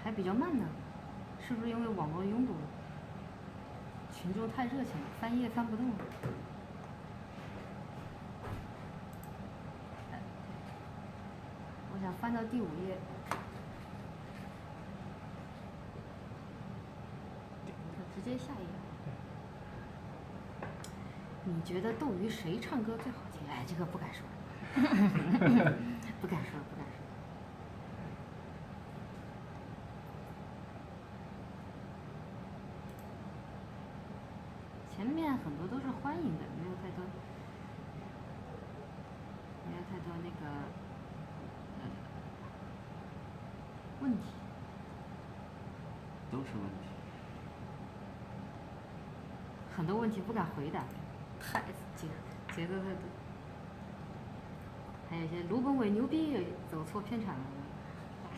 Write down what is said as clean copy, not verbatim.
还比较慢呢，是不是因为网络拥堵了？群众太热情了，翻页翻不动了。我想翻到第5页。直接下一页。你觉得斗鱼谁唱歌最好听？哎，这个不敢说，不敢说，不敢说。前面很多都是欢迎的，没有太多那个问题。 都是问题。 很多问题不敢回答，太节奏太多。还有一些卢本伟牛逼，走错片场了。